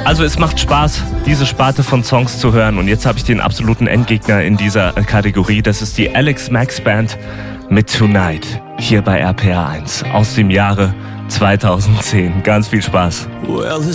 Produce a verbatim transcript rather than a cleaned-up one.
Also es macht Spaß, diese Sparte von Songs zu hören. Und jetzt habe ich den absoluten Endgegner in dieser Kategorie. Das ist die Alex Max Band mit Tonight hier bei R P R eins aus dem Jahre zweitausendzehn. Ganz viel Spaß. Well,